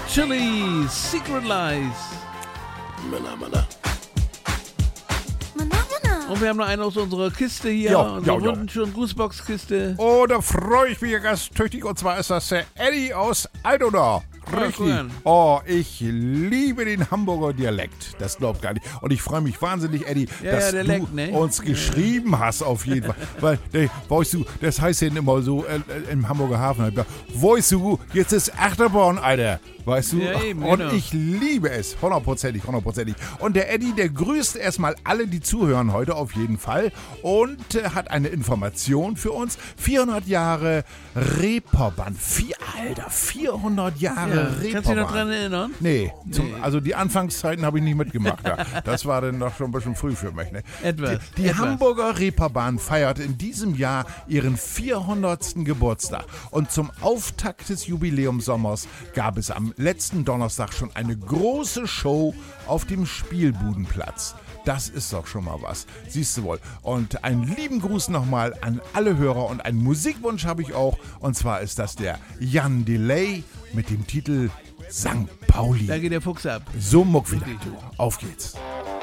Chili, Secret Lies. Männer. Und wir haben noch einen aus unserer Kiste hier, unsere wunderschöne Grußbox-Kiste. Oh, da freue ich mich ja ganz tüchtig. Und zwar ist das der Eddie aus Altona. Richtig. Oh, ich liebe den Hamburger Dialekt. Das glaubt gar nicht. Und ich freue mich wahnsinnig, Eddie, dass du uns geschrieben hast, auf jeden Fall. Weil, weißt du, das heißt ja immer so im Hamburger Hafen. Weißt du, jetzt ist Achterbahn, Alter. Weißt du? Ja, eben, und genau. ich liebe es. Hundertprozentig. Und der Eddie, der grüßt erstmal alle, die zuhören heute auf jeden Fall. Und hat eine Information für uns. 400 Jahre Reeperbahn. 400 Jahre Reeperbahn. Kannst du dich noch dran erinnern? Nee. Also die Anfangszeiten habe ich nicht mitgemacht. Ja. Das war dann noch schon ein bisschen früh für mich. Ne? Die Hamburger Reeperbahn feiert in diesem Jahr ihren 400. Geburtstag. Und zum Auftakt des Jubiläumssommers gab es am letzten Donnerstag schon eine große Show auf dem Spielbudenplatz. Das ist doch schon mal was. Siehst du wohl. Und einen lieben Gruß nochmal an alle Hörer und einen Musikwunsch habe ich auch. Und zwar ist das der Jan Delay mit dem Titel St. Pauli. Da geht der Fuchs ab. So muck wieder. Auf geht's.